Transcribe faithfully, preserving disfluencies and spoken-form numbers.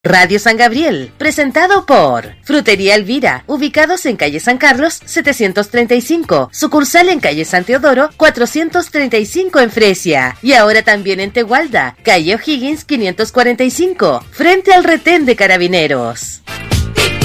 Radio San Gabriel, presentado por Frutería Elvira, ubicados en calle San Carlos setecientos treinta y cinco, sucursal en calle San Teodoro cuatrocientos treinta y cinco en Fresia, y ahora también en Tegualda, calle O'Higgins quinientos cuarenta y cinco, frente al retén de Carabineros.